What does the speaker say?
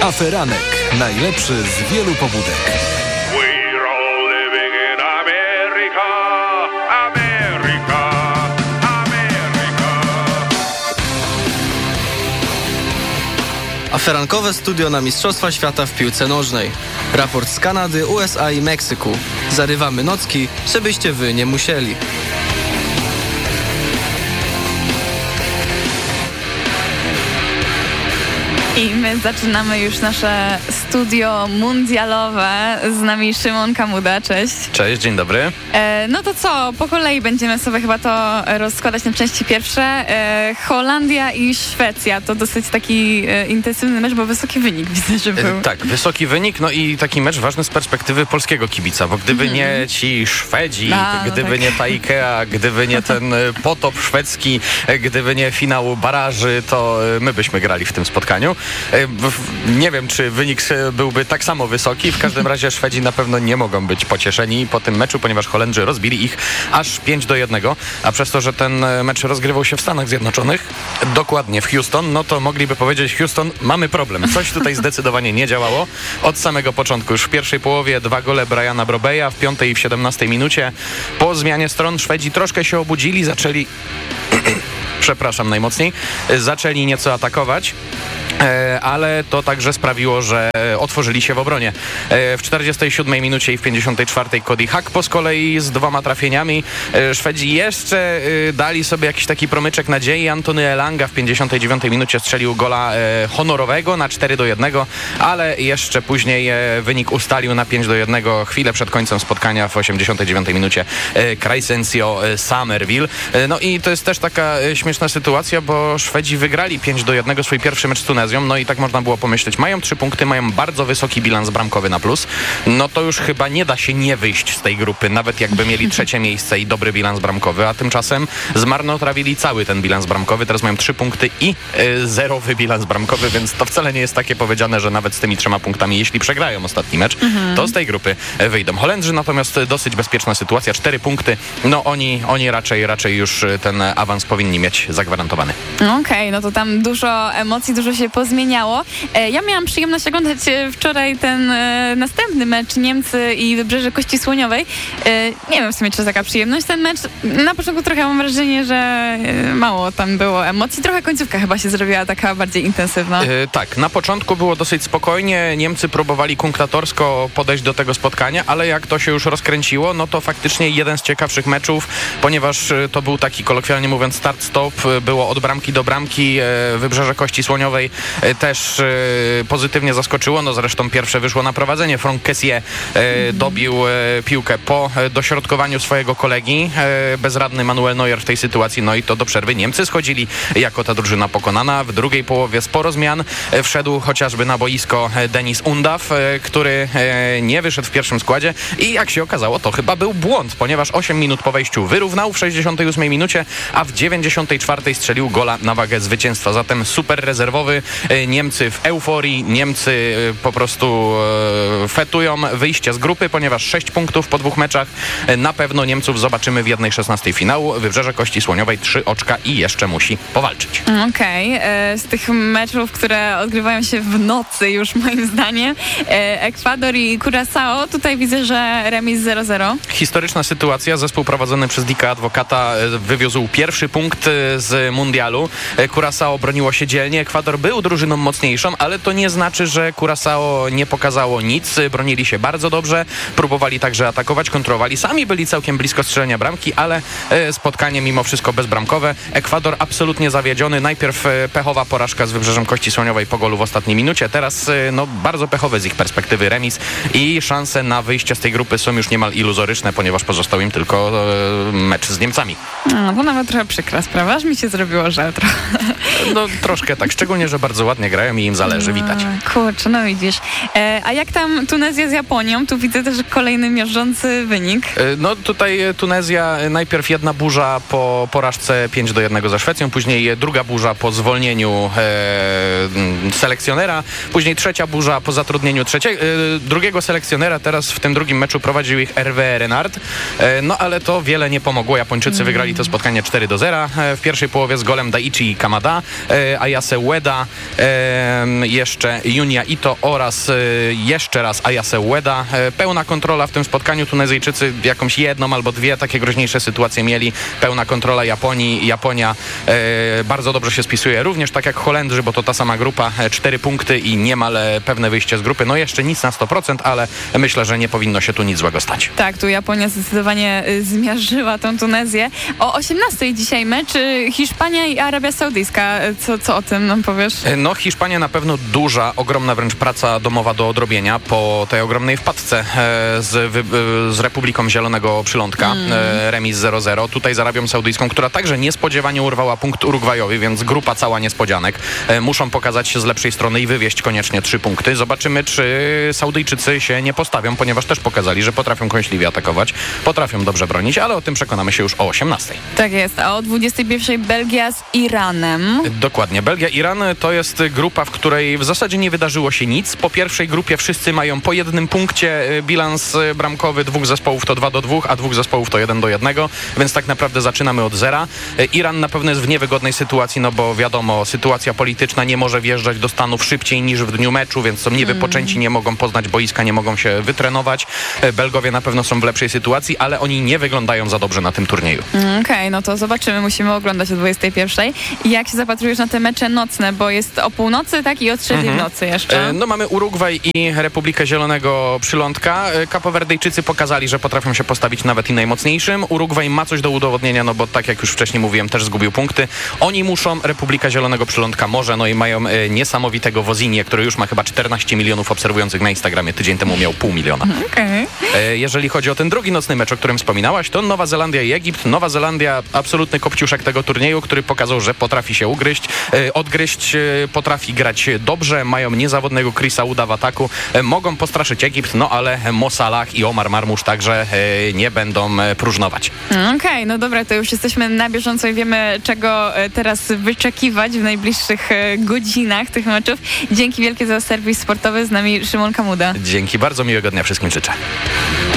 Aferanek. Najlepszy z wielu pobudek. We're all living in America, America, America. Aferankowe studio na Mistrzostwa Świata w piłce nożnej. Raport z Kanady, USA i Meksyku. Zarywamy nocki, żebyście wy nie musieli. I my zaczynamy już nasze studio mundialowe. Z nami Szymon Kamuda, cześć. Cześć, dzień dobry. No to co, po kolei będziemy sobie chyba to rozkładać na części pierwsze. Holandia i Szwecja to dosyć taki intensywny mecz, bo wysoki wynik widzę, że był. Tak, wysoki wynik, no i taki mecz ważny z perspektywy polskiego kibica, bo gdyby nie ci Szwedzi, gdyby nie ta Ikea, gdyby nie ten potop szwedzki, gdyby nie finał baraży, to my byśmy grali w tym spotkaniu. Nie wiem, czy wynik byłby tak samo wysoki. W każdym razie Szwedzi na pewno nie mogą być pocieszeni po tym meczu, ponieważ Holendrzy rozbili ich aż 5-1, a przez to, że ten mecz rozgrywał się w Stanach Zjednoczonych, dokładnie w Houston, no to mogliby powiedzieć: Houston, mamy problem. Coś tutaj zdecydowanie nie działało od samego początku. Już w pierwszej połowie 2 gole Briana Brobeya, w 5. i w 17 minucie. Po zmianie stron Szwedzi troszkę się obudzili, zaczęli przepraszam najmocniej, zaczęli nieco atakować. Ale to także sprawiło, że otworzyli się w obronie. W 47 minucie i w 54 Cody Gakpo z kolei z 2 trafieniami. Szwedzi jeszcze dali sobie jakiś taki promyczek nadziei. Antony Elanga w 59 minucie strzelił gola honorowego na 4-1, ale jeszcze później wynik ustalił na 5-1 chwilę przed końcem spotkania w 89 minucie Crescencio Summerville. No i to jest też taka śmieszna sytuacja, bo Szwedzi wygrali 5-1 swój pierwszy mecz z Tunezją. No i tak można było pomyśleć, mają 3 punkty, mają bardzo wysoki bilans bramkowy na plus. No to już chyba nie da się nie wyjść z tej grupy, nawet jakby mieli 3. miejsce i dobry bilans bramkowy, a tymczasem zmarnotrawili cały ten bilans bramkowy. Teraz mają 3 punkty i 0 bilans bramkowy, więc to wcale nie jest takie powiedziane, że nawet z tymi 3 punktami, jeśli przegrają ostatni mecz, to z tej grupy wyjdą. Holendrzy natomiast dosyć bezpieczna sytuacja, 4 punkty. No oni raczej już ten awans powinni mieć zagwarantowany. Okej, no to tam dużo emocji, dużo się pozmieniało. Ja miałam przyjemność oglądać wczoraj ten następny mecz Niemcy i Wybrzeże Kości Słoniowej. Nie wiem w sumie, czy to taka przyjemność ten mecz. Na początku trochę mam wrażenie, że mało tam było emocji. Trochę końcówka chyba się zrobiła taka bardziej intensywna. Tak, na początku było dosyć spokojnie. Niemcy próbowali kunktatorsko podejść do tego spotkania, ale jak to się już rozkręciło, no to faktycznie jeden z ciekawszych meczów, ponieważ to był taki, kolokwialnie mówiąc, start-stop. Było od bramki do bramki. Wybrzeże Kości Słoniowej też pozytywnie zaskoczyło. No zresztą pierwsze wyszło na prowadzenie. Franck Kessié dobił piłkę po dośrodkowaniu swojego kolegi. Bezradny Manuel Neuer w tej sytuacji. No i to do przerwy Niemcy schodzili jako ta drużyna pokonana. W drugiej połowie sporo zmian. Wszedł chociażby na boisko Denis Undav, który nie wyszedł w pierwszym składzie i jak się okazało, to chyba był błąd, ponieważ 8 minut po wejściu wyrównał w 68 minucie, a w 94 strzelił gola na wagę zwycięstwa. Zatem super rezerwowy. Niemcy w euforii, Niemcy po prostu fetują wyjście z grupy, ponieważ 6 punktów po 2 meczach. Na pewno Niemców zobaczymy w 1/16 finału. Wybrzeże Kości Słoniowej 3 oczka i jeszcze musi powalczyć. Okej. Z tych meczów, które odgrywają się w nocy już moim zdaniem, Ekwador i Curaçao, tutaj widzę, że remis 0-0. Historyczna sytuacja. Zespół prowadzony przez Dicka Advocata wywiózł pierwszy punkt z mundialu. Curaçao broniło się dzielnie. Ekwador był drużyną mocniejszą, ale to nie znaczy, że Curaçao nie pokazało nic. Bronili się bardzo dobrze, próbowali także atakować, kontrolowali. Sami byli całkiem blisko strzelenia bramki, ale spotkanie mimo wszystko bezbramkowe. Ekwador absolutnie zawiedziony. Najpierw pechowa porażka z Wybrzeżem Kości Słoniowej po golu w ostatniej minucie. Teraz no, bardzo pechowe z ich perspektywy remis i szanse na wyjście z tej grupy są już niemal iluzoryczne, ponieważ pozostał im tylko mecz z Niemcami. No to nawet trochę przykra sprawa, aż mi się zrobiło żal trochę. No troszkę tak, szczególnie, że bardzo ładnie grają i im zależy. Widać. Kurczę, no widzisz. A jak tam Tunezja z Japonią? Tu widzę też kolejny miażdżący wynik. No tutaj Tunezja, najpierw jedna burza po porażce 5-1 za Szwecją, później druga burza po zwolnieniu selekcjonera, później trzecia burza po zatrudnieniu drugiego selekcjonera. Teraz w tym drugim meczu prowadził ich Hervé Renard. No ale to wiele nie pomogło. Japończycy wygrali to spotkanie 4-0. W pierwszej połowie z golem Daichi Kamada, Ayase Ueda jeszcze Junya Ito oraz jeszcze raz Ayase Ueda. Pełna kontrola w tym spotkaniu. Tunezyjczycy jakąś jedną albo dwie takie groźniejsze sytuacje mieli. Pełna kontrola Japonii. Japonia bardzo dobrze się spisuje. Również tak jak Holendrzy, bo to ta sama grupa. 4 punkty i niemal pewne wyjście z grupy. No jeszcze nic na 100%, ale myślę, że nie powinno się tu nic złego stać. Tak, tu Japonia zdecydowanie zmiażdżyła tą Tunezję. O 18:00 dzisiaj mecz Hiszpania i Arabia Saudyjska. Co o tym nam powiesz? No Hiszpania na pewno duża, ogromna wręcz praca domowa do odrobienia po tej ogromnej wpadce z Republiką Zielonego Przylądka. Remis 0-0. Tutaj z Arabią Saudyjską, która także niespodziewanie urwała punkt Urugwajowi, więc grupa cała niespodzianek. Muszą pokazać się z lepszej strony i wywieźć koniecznie 3 punkty. Zobaczymy, czy Saudyjczycy się nie postawią, ponieważ też pokazali, że potrafią kąśliwie atakować, potrafią dobrze bronić, ale o tym przekonamy się już o 18:00. Tak jest, a o 21:00 Belgia z Iranem. Dokładnie. Belgia-Iran to jest grupa, w której w zasadzie nie wydarzyło się nic. Po pierwszej grupie wszyscy mają po 1 punkcie. Bilans bramkowy 2 zespołów to 2-2, a 2 zespołów to 1-1, więc tak naprawdę zaczynamy od zera. Iran na pewno jest w niewygodnej sytuacji, no bo wiadomo, sytuacja polityczna, nie może wjeżdżać do Stanów szybciej niż w dniu meczu, więc są niewypoczęci, nie mogą poznać boiska, nie mogą się wytrenować. Belgowie na pewno są w lepszej sytuacji, ale oni nie wyglądają za dobrze na tym turnieju. Okej, no to zobaczymy, musimy oglądać o 21:00. Jak się zapatrujesz na te mecze nocne, bo jest o północy, tak, i o 3:00 w nocy jeszcze? No mamy Urugwaj i Republikę Zielonego Przylądka. Kapowerdyjczycy pokazali, że potrafią się postawić nawet i najmocniejszym. Urugwaj ma coś do udowodnienia, no bo tak jak już wcześniej mówiłem, też zgubił punkty. Oni muszą, Republika Zielonego Przylądka może, no i mają niesamowitego Wozinię, który już ma chyba 14 milionów obserwujących na Instagramie. Tydzień temu miał 500 000. Okej. Jeżeli chodzi o ten drugi nocny mecz, o którym wspominałaś, to Nowa Zelandia i Egipt. Nowa Zelandia, absolutny kopciuszek tego turnieju, który pokazał, że potrafi się odgryźć, potrafi grać dobrze, mają niezawodnego Chrisa Wooda w ataku, mogą postraszyć Egipt, no ale Mo Salah i Omar Marmusz także nie będą próżnować. Okej, no dobra, to już jesteśmy na bieżąco i wiemy, czego teraz wyczekiwać w najbliższych godzinach tych meczów. Dzięki wielkie za serwis sportowy, z nami Szymon Kamuda. Dzięki, bardzo miłego dnia wszystkim życzę.